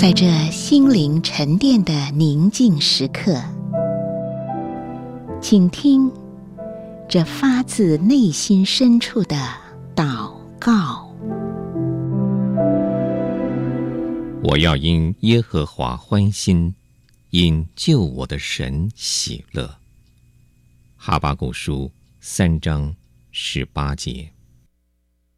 在这心灵沉淀的宁静时刻，请听这发自内心深处的祷告。 我要因耶和华欢心，因救我的神喜乐。哈巴谷书3章18节。